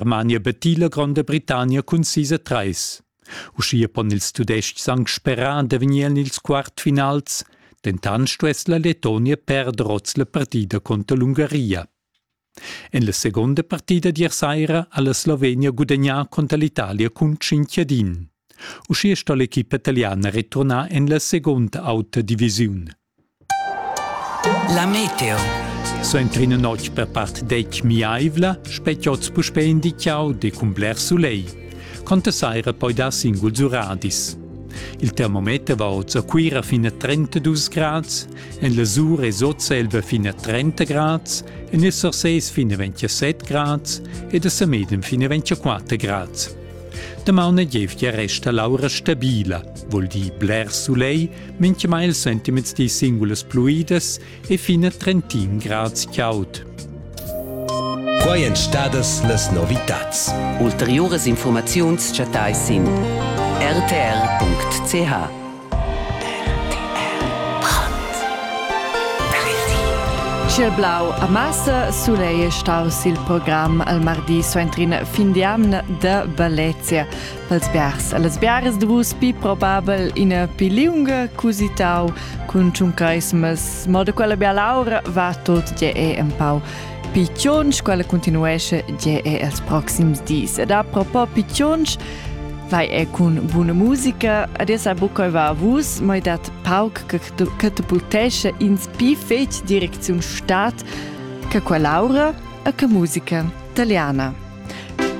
Germania batì la Grande Britannia con 6-3. Uscia pon ils tudestgs sang sperar da venir ils quartfinals, tentant stuess la Lettonia perdere oz la partida contra l'Ungheria. En la seconda partida d'ier saira alla Slovenia gudagnà contra l'Italia con 5-1. Uscia sto l'equipa italiana ritornà en la seconda auta divisione. La meteo. So entrina noc per part d'Ec Miaivla, specchioz puspe indiciau de con bler sulei. Conta saira poi da singuls uradis. Il termometer va oz quira fino a 32 grads, en la sur es oz elva fino a 30 grads, en il sorseis fino a 27 grads e da samedem fino a 24 grads. Da mauna gievgia resta l'aura stabila, vuol di bler sulei, mincha mai il sentiments di singulas pluidas e fino a 30 grads chiaud. Quai en stadas las novitats. Ulteriores informaziuns chatai sin rtr.ch. Ciel blau a massa suleia staus il program al mardi so entrin fin di amna da Valencia. Pels biars. Las biares de vus pi probabel in a pi lunga cusitau cun ciuncreismas, mo da quella bia laura va tot ge e un pau. Piccionch, quella continuesce ge e als proxims dis. Ed a propos piccionch, vai e cun buona musica, adesso sai bucoi va a vus, mai dat pauk che catapultesce ins pi fetg direziun stat, che qua laura e che musica italiana.